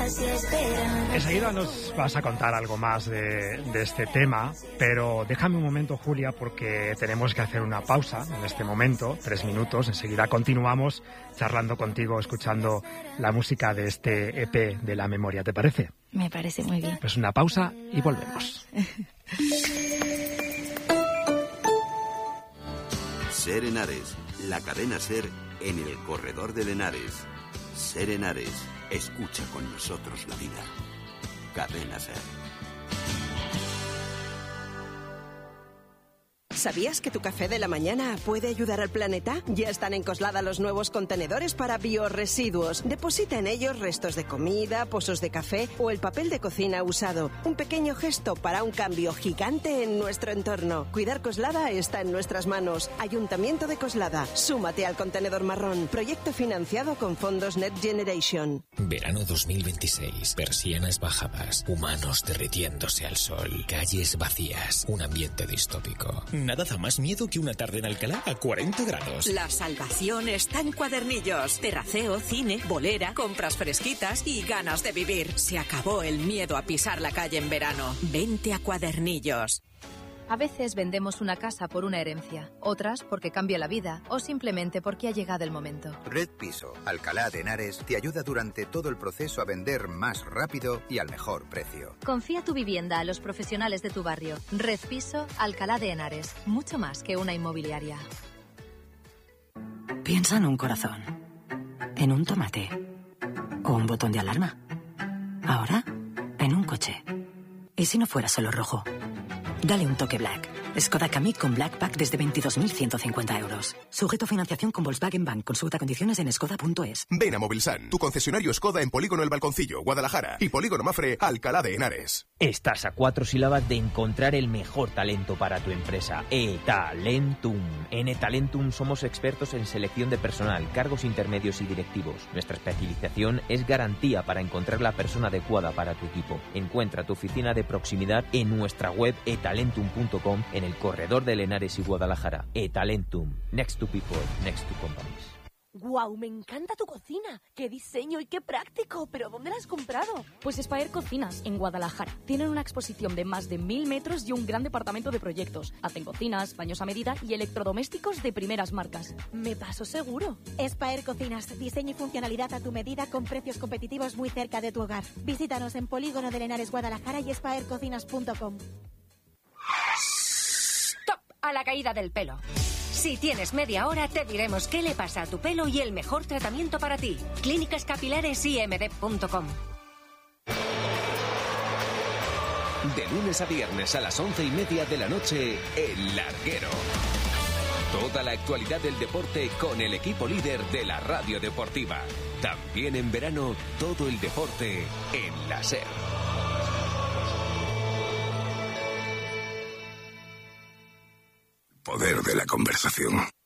Enseguida nos vas a contar algo más de este tema, pero déjame un momento, Julia, porque tenemos que hacer una pausa en este momento, 3 minutos. Enseguida continuamos charlando contigo, escuchando la música de este EP de La Memoria. ¿Te parece? Me parece muy bien. Pues una pausa y volvemos. Ser Henares, la cadena Ser en el corredor del Henares. Ser Henares, escucha con nosotros la vida. Cadena Ser. ¿Sabías que tu café de la mañana puede ayudar al planeta? Ya están en Coslada los nuevos contenedores para biorresiduos. Deposita en ellos restos de comida, pozos de café o el papel de cocina usado. Un pequeño gesto para un cambio gigante en nuestro entorno. Cuidar Coslada está en nuestras manos. Ayuntamiento de Coslada. Súmate al contenedor marrón. Proyecto financiado con fondos Next Generation. Verano 2026. Persianas bajadas. Humanos derritiéndose al sol. Calles vacías. Un ambiente distópico. Nada da más miedo que una tarde en Alcalá a 40 grados. La salvación está en Cuadernillos. Terraceo, cine, bolera, compras fresquitas y ganas de vivir. Se acabó el miedo a pisar la calle en verano. Vente a Cuadernillos. A veces vendemos una casa por una herencia, otras porque cambia la vida o simplemente porque ha llegado el momento. Red Piso, Alcalá de Henares, te ayuda durante todo el proceso a vender más rápido y al mejor precio. Confía tu vivienda a los profesionales de tu barrio. Red Piso, Alcalá de Henares. Mucho más que una inmobiliaria. Piensa en un corazón, en un tomate o un botón de alarma. Ahora, en un coche. ¿Y si no fuera solo rojo? Dale un toque Black. Skoda Kamiq con Black Pack desde 22.150 euros. Sujeto a financiación con Volkswagen Bank. Consulta condiciones en skoda.es. Ven a Movilsan, tu concesionario Skoda en Polígono El Balconcillo, Guadalajara, y Polígono Mafre, Alcalá de Henares. Estás a 4 sílabas de encontrar el mejor talento para tu empresa. eTalentum. En eTalentum somos expertos en selección de personal, cargos intermedios y directivos. Nuestra especialización es garantía para encontrar la persona adecuada para tu equipo. Encuentra tu oficina de proximidad en nuestra web etalentum.com, en el corredor de Henares y Guadalajara. eTalentum. Next to people, next to companies. ¡Guau! Me encanta tu cocina. ¡Qué diseño y qué práctico! ¿Pero dónde la has comprado? Pues Espaer Cocinas, en Guadalajara. Tienen una exposición de más de 1000 metros y un gran departamento de proyectos. Hacen cocinas, baños a medida y electrodomésticos de primeras marcas. Me paso seguro. Espaer Cocinas, diseño y funcionalidad a tu medida con precios competitivos muy cerca de tu hogar. Visítanos en Polígono de Henares, Guadalajara y espaercocinas.com. ¡Stop! A la caída del pelo. Si tienes media hora, te diremos qué le pasa a tu pelo y el mejor tratamiento para ti. clínicascapilaresimd.com. De lunes a viernes a las 11:30 de la noche, El Larguero. Toda la actualidad del deporte con el equipo líder de la radio deportiva. También en verano, todo el deporte en la SER. Poder de la conversación.